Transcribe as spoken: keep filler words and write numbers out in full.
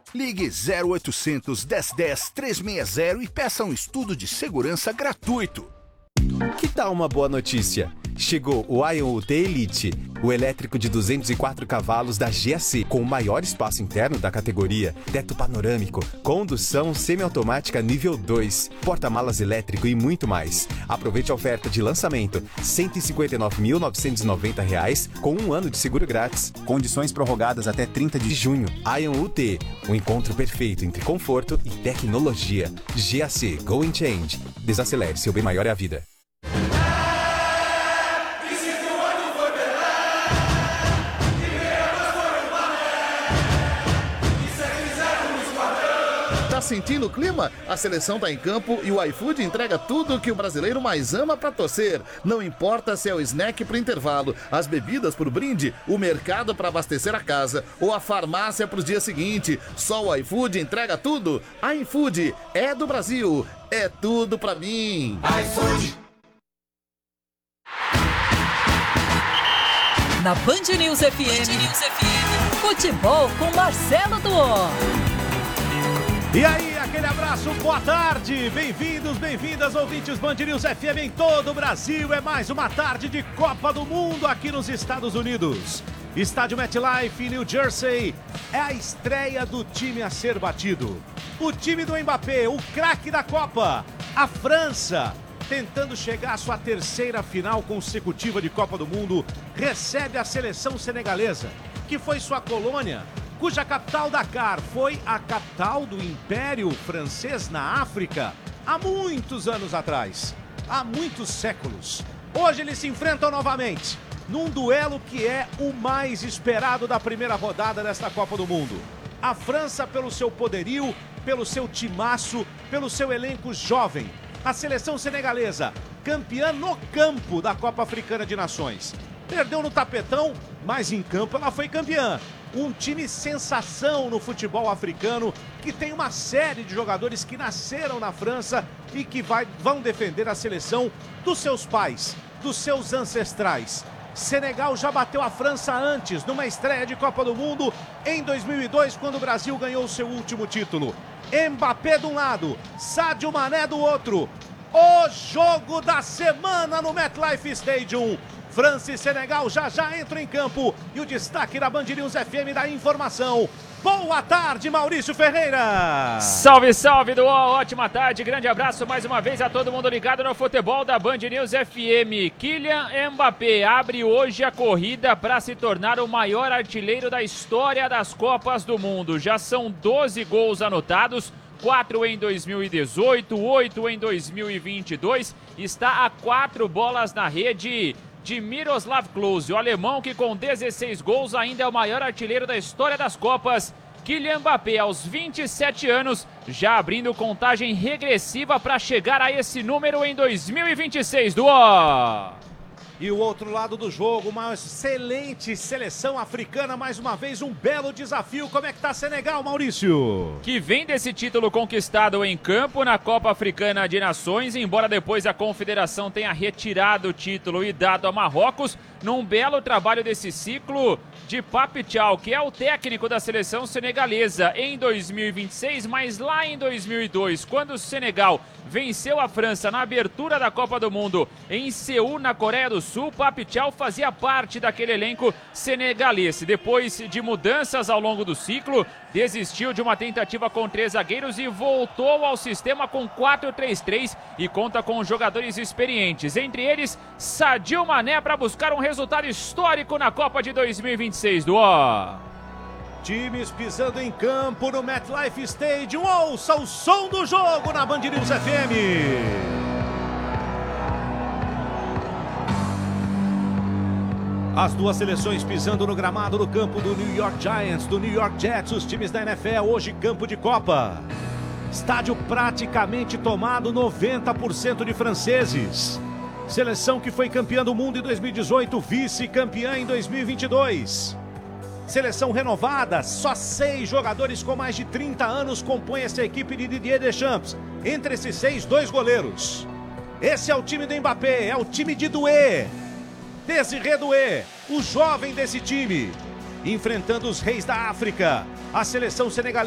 Ligue zero oitocentos, dez dez, trezentos e sessenta e peça um estudo de segurança gratuito. Que tal uma boa notícia? Chegou o Ion U T Elite, o elétrico de duzentos e quatro cavalos da G A C, com o maior espaço interno da categoria, teto panorâmico, condução semiautomática nível dois, porta-malas elétrico e muito mais. Aproveite a oferta de lançamento, cento e cinquenta e nove mil novecentos e noventa reais, com um ano de seguro grátis. Condições prorrogadas até trinta de junho. Ion U T, o encontro perfeito entre conforto e tecnologia. G A C Go and Change. Desacelere, seu bem maior é a vida. Tá sentindo o clima? A seleção tá em campo e o iFood entrega tudo o que o brasileiro mais ama pra torcer. Não importa se é o snack pro intervalo, as bebidas pro brinde, o mercado pra abastecer a casa ou a farmácia pros dias seguintes. Só o iFood entrega tudo. iFood é do Brasil, é tudo pra mim. iFood. Na Band News F M, Band News F M, futebol com Marcelo Duó. E aí, aquele abraço, boa tarde, bem-vindos, bem-vindas, ouvintes Band News F M em todo o Brasil. É mais uma tarde de Copa do Mundo aqui nos Estados Unidos. Estádio MetLife, em New Jersey, é a estreia do time a ser batido. O time do Mbappé, o craque da Copa, a França, tentando chegar à sua terceira final consecutiva de Copa do Mundo, recebe a seleção senegalesa, que foi sua colônia, cuja capital, Dakar, foi a capital do Império Francês na África há muitos anos atrás, há muitos séculos. Hoje eles se enfrentam novamente, num duelo que é o mais esperado da primeira rodada desta Copa do Mundo. A França pelo seu poderio, pelo seu timaço, pelo seu elenco jovem. A seleção senegalesa, campeã no campo da Copa Africana de Nações. Perdeu no tapetão, mas em campo ela foi campeã. Um time sensação no futebol africano, que tem uma série de jogadores que nasceram na França e que vai, vão defender a seleção dos seus pais, dos seus ancestrais. Senegal já bateu a França antes, numa estreia de Copa do Mundo, em dois mil e dois, quando o Brasil ganhou seu último título. Mbappé de um lado, Sadio Mané do outro. O jogo da semana no MetLife Stadium. França e Senegal já já entram em campo. E o destaque da Band News F M da informação. Boa tarde, Maurício Ferreira. Salve, salve, Duó. Ótima tarde, grande abraço mais uma vez a todo mundo ligado no futebol da Band News F M. Kylian Mbappé abre hoje a corrida para se tornar o maior artilheiro da história das Copas do Mundo. Já são doze gols anotados, quatro em dois mil e dezoito, oito em dois mil e vinte e dois. Está a quatro bolas na rede de Miroslav Klose, o alemão que com dezesseis gols ainda é o maior artilheiro da história das Copas. Kylian Mbappé, aos vinte e sete anos, já abrindo contagem regressiva para chegar a esse número em dois mil e vinte e seis, Duó. E o outro lado do jogo, uma excelente seleção africana, mais uma vez um belo desafio. Como é que tá Senegal, Maurício? Que vem desse título conquistado em campo na Copa Africana de Nações, embora depois a Confederação tenha retirado o título e dado a Marrocos, num belo trabalho desse ciclo de Pape Thiaw, que é o técnico da seleção senegalesa em dois mil e vinte e seis, mas lá em dois mil e dois, quando o Senegal venceu a França na abertura da Copa do Mundo em Seul, na Coreia do Sul, Pape Thiaw fazia parte daquele elenco senegalês. Depois de mudanças ao longo do ciclo, desistiu de uma tentativa com três zagueiros e voltou ao sistema com quatro três três e conta com jogadores experientes, entre eles Sadio Mané, para buscar um resultado histórico na Copa de dois mil e vinte e seis, Duó. Times pisando em campo no MetLife Stadium. Ouça o som do jogo na Band News F M. As duas seleções pisando no gramado no campo do New York Giants, do New York Jets, os times da N F L, hoje campo de Copa. Estádio praticamente tomado, noventa por cento de franceses. Seleção que foi campeã do mundo em dois mil e dezoito, vice-campeã em dois mil e vinte e dois. Seleção renovada, só seis jogadores com mais de trinta anos compõem essa equipe de Didier Deschamps. Entre esses seis, dois goleiros. Esse é o time do Mbappé, é o time de Doué. Désiré Doué, o jovem desse time, enfrentando os reis da África, a seleção senegalesa.